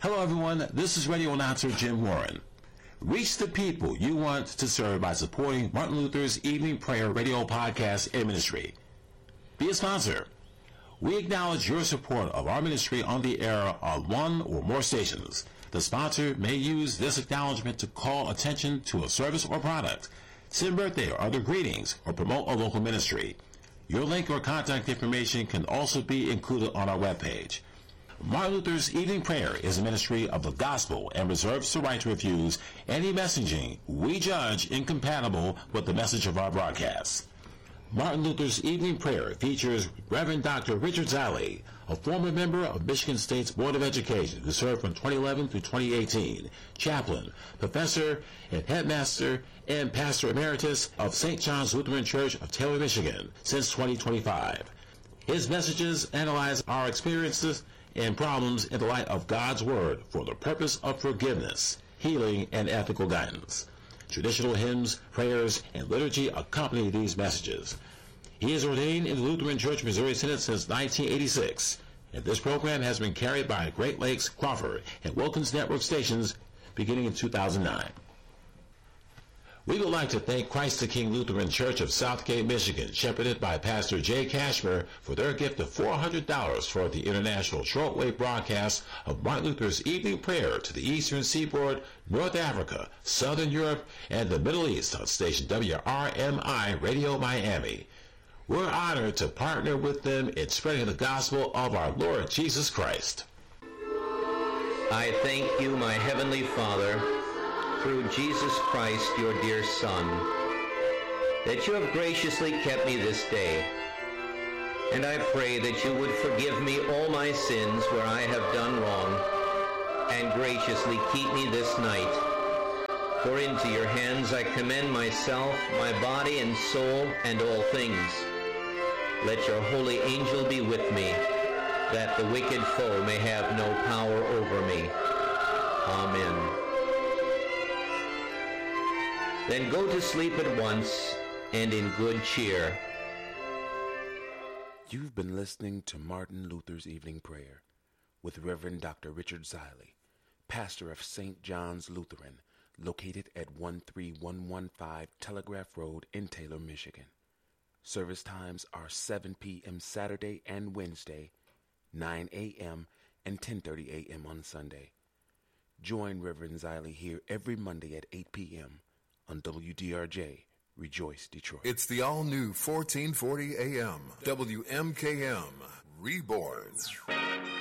Hello, everyone. This is radio announcer Jim Warren. Reach the people you want to serve by supporting Martin Luther's Evening Prayer radio podcast and ministry. Be a sponsor. We acknowledge your support of our ministry on the air on one or more stations. The sponsor may use this acknowledgement to call attention to a service or product, send birthday or other greetings, or promote a local ministry. Your link or contact information can also be included on our webpage. Martin Luther's Evening Prayer is a ministry of the gospel and reserves the right to refuse any messaging we judge incompatible with the message of our broadcasts. Martin Luther's Evening Prayer features Reverend Dr. Richard Ziley, a former member of Michigan State's Board of Education who served from 2011 through 2018, chaplain, professor, and headmaster, and pastor emeritus of St. John's Lutheran Church of Taylor, Michigan since 2025. His messages analyze our experiences and problems in the light of God's Word for the purpose of forgiveness, healing, and ethical guidance. Traditional hymns, prayers, and liturgy accompany these messages. He is ordained in the Lutheran Church Missouri Synod since 1986, and this program has been carried by Great Lakes, Crawford, and Wilkins Network stations beginning in 2009. We would like to thank Christ the King Lutheran Church of Southgate, Michigan, shepherded by Pastor Jay Cashmere, for their gift of $400 for the international shortwave broadcast of Martin Luther's Evening Prayer to the Eastern Seaboard, North Africa, Southern Europe, and the Middle East on station WRMI Radio Miami. We're honored to partner with them in spreading the gospel of our Lord Jesus Christ. I thank you, my Heavenly Father, through Jesus Christ, your dear Son, that you have graciously kept me this day. And I pray that you would forgive me all my sins where I have done wrong, and graciously keep me this night. For into your hands I commend myself, my body and soul, and all things. Let your holy angel be with me, that the wicked foe may have no power over me. Amen. Then go to sleep at once, and in good cheer. You've been listening to Martin Luther's Evening Prayer with Reverend Dr. Richard Ziley, pastor of St. John's Lutheran, located at 13115 Telegraph Road in Taylor, Michigan. Service times are 7 p.m. Saturday and Wednesday, 9 a.m. and 10:30 a.m. on Sunday. Join Reverend Ziley here every Monday at 8 p.m. on WDRJ, Rejoice, Detroit. It's the all-new 1440 AM, WMKM, Reborn.